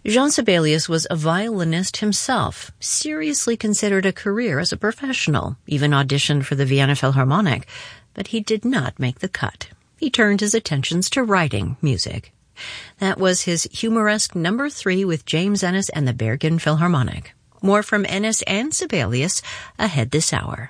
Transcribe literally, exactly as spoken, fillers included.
Jean Sibelius was a violinist himself, seriously considered a career as a professional, even auditioned for the Vienna Philharmonic, but he did not make the cut. He turned his attentions to writing music. That was his humoresque number three with James Ennis and the Bergen Philharmonic. More from Ennis and Sibelius ahead this hour.